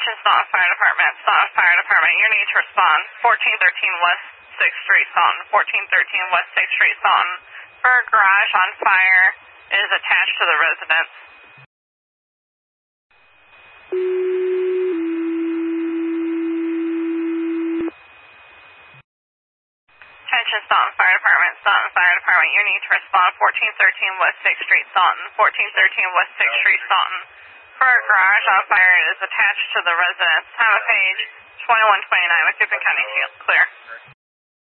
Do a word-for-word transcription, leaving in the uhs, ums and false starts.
Attention Staunton Fire Department, Staunton Fire Department, you need to respond. fourteen thirteen West sixth Street, Staunton. fourteen thirteen West sixth Street, Staunton. For a garage on fire, it is attached to the residence. Attention Staunton Fire Department, Staunton Fire Department, you need to respond. fourteen thirteen West sixth Street, Staunton. fourteen thirteen West sixth Street, Staunton. For a garage on fire, it is attached to the residence. Time of page twenty-one twenty-nine, McCoupin County, clear.